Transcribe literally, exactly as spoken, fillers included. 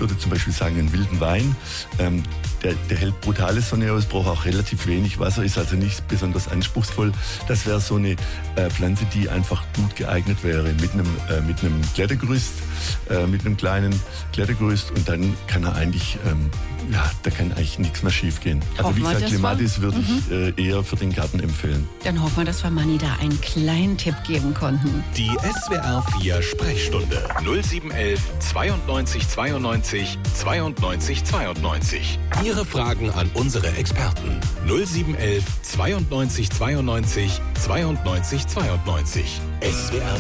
würde zum Beispiel sagen, einen wilden Wein, ähm, der, der hält brutale Sonne aus, braucht auch relativ wenig Wasser, ist also nicht besonders anspruchsvoll. Das wäre so eine äh, Pflanze, die einfach gut geeignet wäre mit einem, äh, mit einem Klettergerüst, äh, mit einem kleinen Klettergerüst und dann kann er eigentlich, ähm, ja, da kann eigentlich nichts mehr schief gehen. Also Hoffen wie wir, gesagt, dass Clematis wir- würde Mhm. ich äh, eher für den Garten empfehlen. Dann hoffen wir, dass wir Manni da einen kleinen Tipp geben konnten. Die S W R vier Sprechstunde null sieben eins eins zweiundneunzig zweiundneunzig zweiundneunzig zweiundneunzig. Ihre Fragen an unsere Experten null sieben eins eins zweiundneunzig zweiundneunzig zweiundneunzig zweiundneunzig. S W R